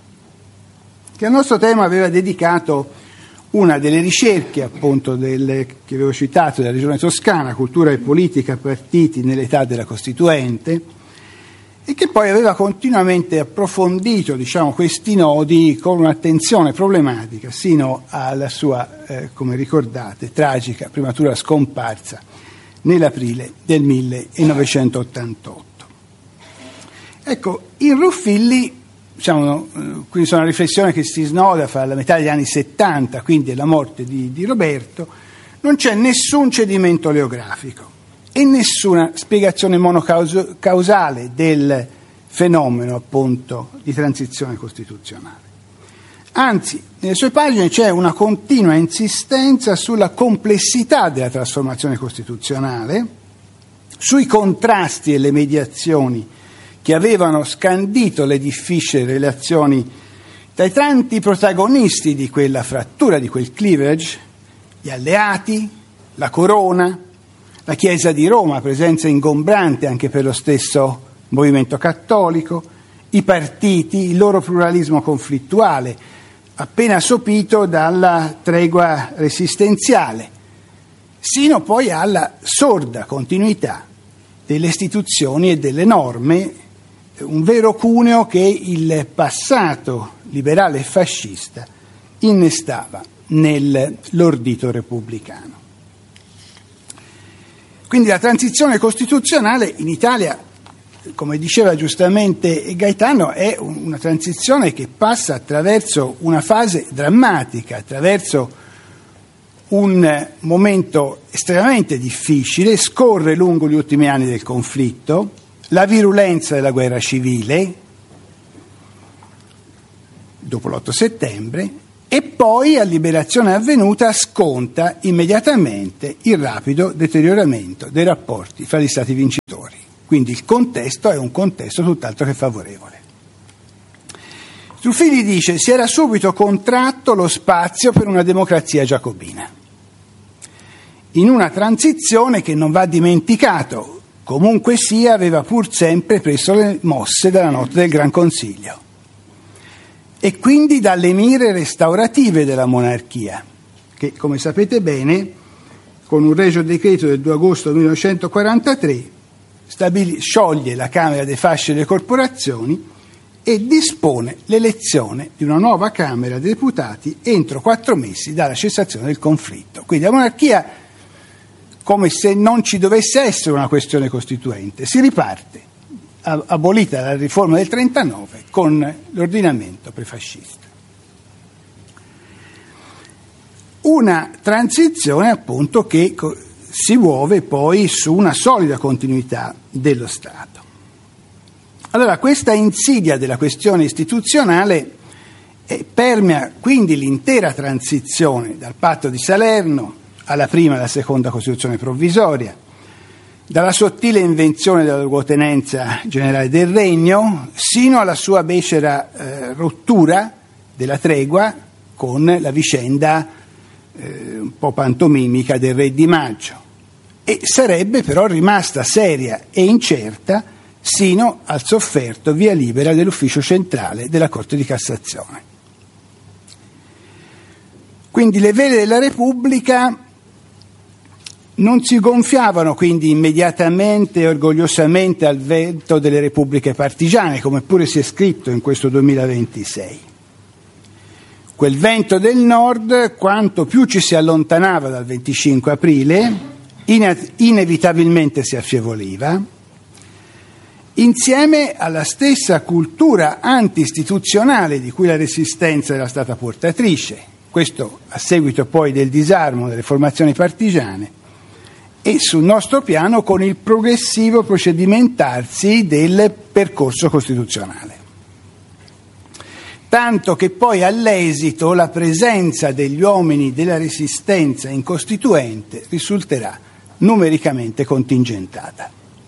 che al nostro tema aveva dedicato una delle ricerche, appunto, che avevo citato della Regione Toscana, cultura e politica, partiti nell'età della Costituente, e che poi aveva continuamente approfondito questi nodi con un'attenzione problematica sino alla sua, come ricordate, tragica prematura scomparsa nell'aprile del 1988. Ecco, in Ruffilli, quindi sono una riflessione che si snoda fra la metà degli anni 70, quindi la morte di Roberto, non c'è nessun cedimento oleografico e nessuna spiegazione monocausale del fenomeno, appunto, di transizione costituzionale. Anzi, nelle sue pagine c'è una continua insistenza sulla complessità della trasformazione costituzionale, sui contrasti e le mediazioni che avevano scandito le difficili relazioni tra i tanti protagonisti di quella frattura, di quel cleavage, gli alleati, la corona, la Chiesa di Roma, presenza ingombrante anche per lo stesso movimento cattolico, i partiti, il loro pluralismo conflittuale, appena sopito dalla tregua resistenziale, sino poi alla sorda continuità delle istituzioni e delle norme, un vero cuneo che il passato liberale e fascista innestava nell'ordito repubblicano. Quindi la transizione costituzionale in Italia, come diceva giustamente Gaetano, è una transizione che passa attraverso una fase drammatica, attraverso un momento estremamente difficile, scorre lungo gli ultimi anni del conflitto, la virulenza della guerra civile, dopo l'8 settembre, e poi a liberazione avvenuta sconta immediatamente il rapido deterioramento dei rapporti fra gli Stati vincitori. Quindi il contesto è un contesto tutt'altro che favorevole. Ruffilli dice: si era subito contratto lo spazio per una democrazia giacobina, in una transizione che, non va dimenticato, comunque sia, aveva pur sempre preso le mosse dalla notte del Gran Consiglio e quindi dalle mire restaurative della monarchia, che, come sapete bene, con un regio decreto del 2 agosto 1943 scioglie la Camera dei Fasci e delle Corporazioni e dispone l'elezione di una nuova Camera dei Deputati entro 4 mesi dalla cessazione del conflitto. Quindi la monarchia, come se non ci dovesse essere una questione costituente, si riparte, abolita la riforma del 39, con l'ordinamento prefascista. Una transizione appunto che si muove poi su una solida continuità dello Stato. Allora, questa insidia della questione istituzionale permea quindi l'intera transizione dal Patto di Salerno alla prima e alla seconda Costituzione provvisoria, dalla sottile invenzione della luogotenenza generale del Regno sino alla sua becera rottura della tregua con la vicenda un po' pantomimica del Re di Maggio, e sarebbe però rimasta seria e incerta sino al sofferto via libera dell'Ufficio Centrale della Corte di Cassazione. Quindi le vele della Repubblica non si gonfiavano quindi immediatamente e orgogliosamente al vento delle repubbliche partigiane, come pure si è scritto in questo 2026. Quel vento del nord, quanto più ci si allontanava dal 25 aprile, inevitabilmente si affievoleva, insieme alla stessa cultura anti-istituzionale di cui la Resistenza era stata portatrice, questo a seguito poi del disarmo delle formazioni partigiane, e sul nostro piano con il progressivo procedimentarsi del percorso costituzionale. Tanto che poi all'esito la presenza degli uomini della Resistenza in Costituente risulterà numericamente contingentata.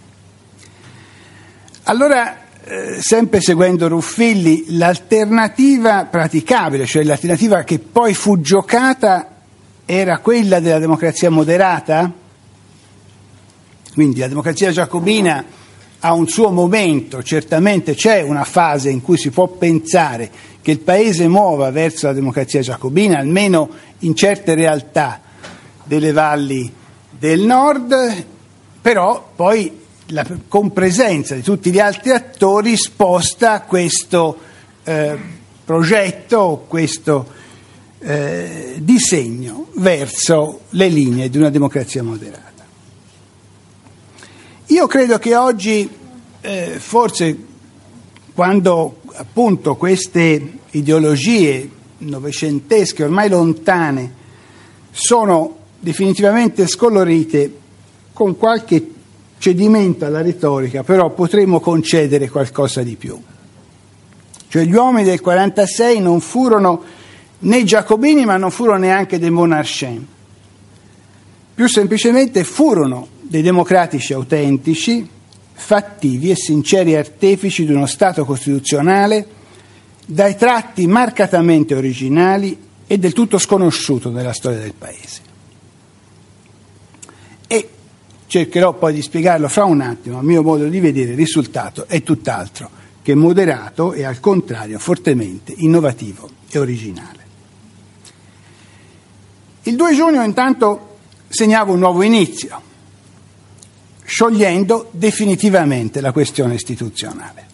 Allora, sempre seguendo Ruffilli, l'alternativa praticabile, cioè l'alternativa che poi fu giocata, era quella della democrazia moderata? Quindi la democrazia giacobina ha un suo momento, certamente c'è una fase in cui si può pensare che il Paese muova verso la democrazia giacobina, almeno in certe realtà delle valli del nord, però poi la compresenza di tutti gli altri attori sposta questo progetto, questo disegno verso le linee di una democrazia moderata. Io credo che oggi, forse quando appunto queste ideologie novecentesche ormai lontane sono definitivamente scolorite, con qualche cedimento alla retorica, però potremmo concedere qualcosa di più. Cioè gli uomini del 46 non furono né giacobini, ma non furono neanche dei monarchiens. Più semplicemente furono dei democratici autentici, fattivi e sinceri artefici di uno Stato costituzionale dai tratti marcatamente originali e del tutto sconosciuto nella storia del Paese. E cercherò poi di spiegarlo fra un attimo. A mio modo di vedere il risultato è tutt'altro che moderato e al contrario fortemente innovativo e originale. Il 2 giugno intanto segnava un nuovo inizio, sciogliendo definitivamente la questione istituzionale.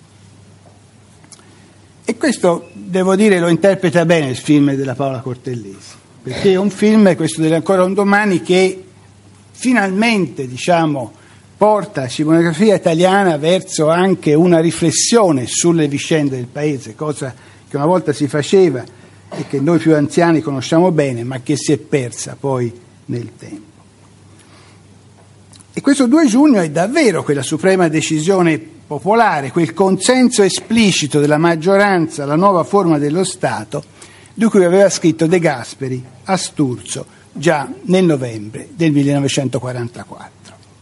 E questo, devo dire, lo interpreta bene il film della Paola Cortellesi, perché è un film, questo dell'Ancora un domani, che finalmente, porta la cinematografia italiana verso anche una riflessione sulle vicende del Paese, cosa che una volta si faceva e che noi più anziani conosciamo bene, ma che si è persa poi nel tempo. E questo 2 giugno è davvero quella suprema decisione popolare, quel consenso esplicito della maggioranza alla nuova forma dello Stato, di cui aveva scritto De Gasperi a Sturzo già nel novembre del 1944.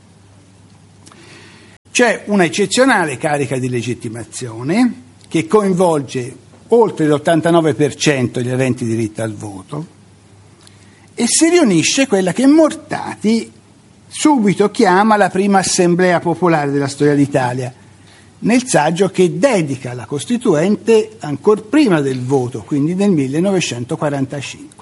C'è una eccezionale carica di legittimazione che coinvolge oltre l'89% degli aventi diritto al voto e si riunisce quella che Mortati subito chiama la prima assemblea popolare della storia d'Italia, nel saggio che dedica alla Costituente ancor prima del voto, quindi nel 1945.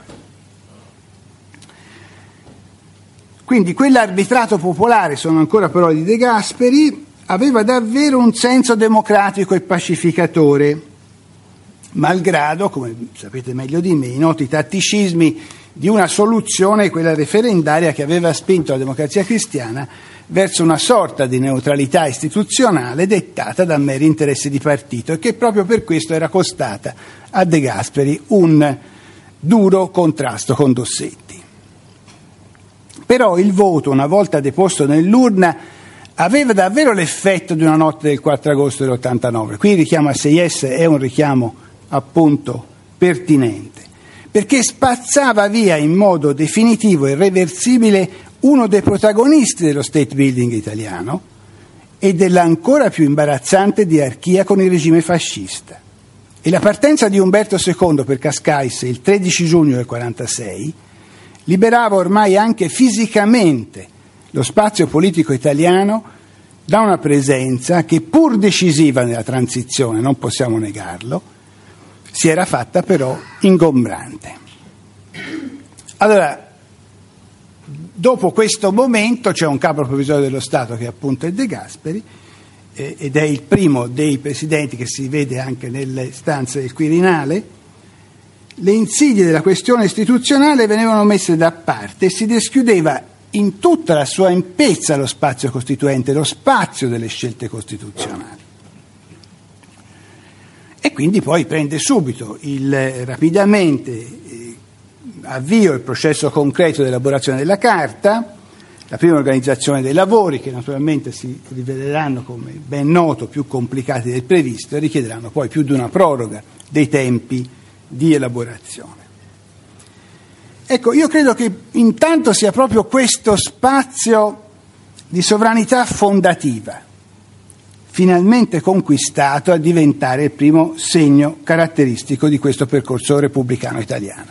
Quindi quell'arbitrato popolare, sono ancora parole di De Gasperi, aveva davvero un senso democratico e pacificatore, malgrado, come sapete meglio di me, i noti tatticismi di una soluzione, quella referendaria, che aveva spinto la Democrazia Cristiana verso una sorta di neutralità istituzionale dettata da meri interessi di partito e che proprio per questo era costata a De Gasperi un duro contrasto con Dossetti. Però il voto, una volta deposto nell'urna, aveva davvero l'effetto di una notte del 4 agosto dell'89. Qui il richiamo a Sieyès è un richiamo appunto pertinente, perché spazzava via in modo definitivo e irreversibile uno dei protagonisti dello state building italiano e della ancora più imbarazzante diarchia con il regime fascista. E la partenza di Umberto II per Cascais il 13 giugno del 1946 liberava ormai anche fisicamente lo spazio politico italiano da una presenza che, pur decisiva nella transizione, non possiamo negarlo, si era fatta però ingombrante. Allora, dopo questo momento c'è un capo provvisorio dello Stato che appunto è De Gasperi, ed è il primo dei presidenti che si vede anche nelle stanze del Quirinale. Le insidie della questione istituzionale venivano messe da parte e si dischiudeva in tutta la sua ampiezza lo spazio costituente, lo spazio delle scelte costituzionali. E quindi poi prende subito rapidamente avvio il processo concreto di elaborazione della Carta, la prima organizzazione dei lavori, che naturalmente si riveleranno, come ben noto, più complicati del previsto e richiederanno poi più di una proroga dei tempi di elaborazione. Ecco, io credo che intanto sia proprio questo spazio di sovranità fondativa, finalmente conquistato, a diventare il primo segno caratteristico di questo percorso repubblicano italiano.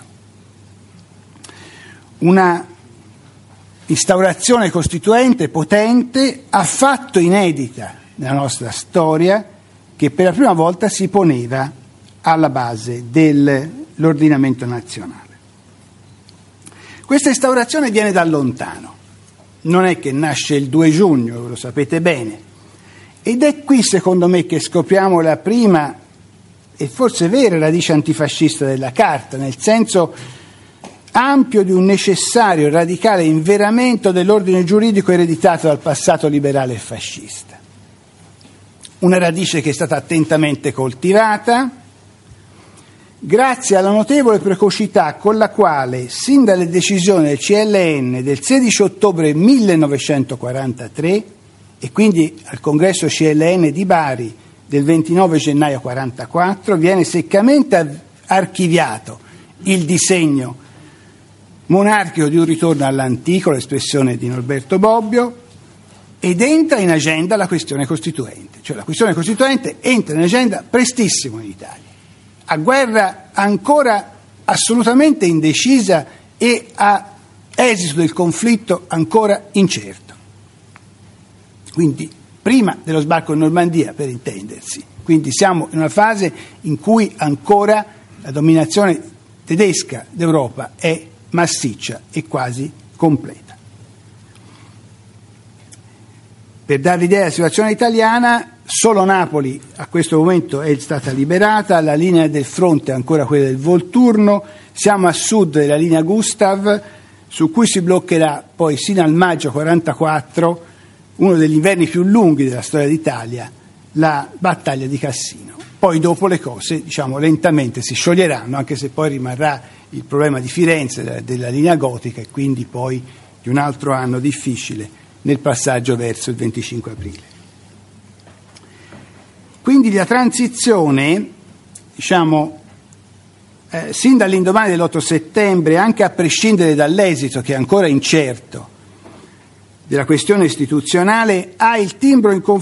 Una instaurazione costituente potente, affatto inedita nella nostra storia, che per la prima volta si poneva alla base dell'ordinamento nazionale. Questa instaurazione viene da lontano, non è che nasce il 2 giugno, lo sapete bene, ed è qui secondo me che scopriamo la prima e forse vera radice antifascista della Carta, nel senso ampio di un necessario e radicale inveramento dell'ordine giuridico ereditato dal passato liberale e fascista. Una radice che è stata attentamente coltivata grazie alla notevole precocità con la quale, sin dalle decisioni del CLN del 16 ottobre 1943 e quindi al congresso CLN di Bari del 29 gennaio 1944, viene seccamente archiviato il disegno monarchico di un ritorno all'antico, l'espressione di Norberto Bobbio, ed entra in agenda la questione costituente. Cioè la questione costituente entra in agenda prestissimo in Italia, a guerra ancora assolutamente indecisa e a esito del conflitto ancora incerto. Quindi prima dello sbarco in Normandia, per intendersi. Quindi siamo in una fase in cui ancora la dominazione tedesca d'Europa è massiccia e quasi completa. Per dare l'idea della situazione italiana, solo Napoli a questo momento è stata liberata, la linea del fronte è ancora quella del Volturno, siamo a sud della linea Gustav, su cui si bloccherà poi sino al maggio 1944, uno degli inverni più lunghi della storia d'Italia, la battaglia di Cassino. Poi dopo le cose, lentamente si scioglieranno, anche se poi rimarrà il problema di Firenze, della linea gotica, e quindi poi di un altro anno difficile nel passaggio verso il 25 aprile. Quindi la transizione, diciamo, sin dall'indomani dell'8 settembre, anche a prescindere dall'esito che è ancora incerto della questione istituzionale, ha il timbro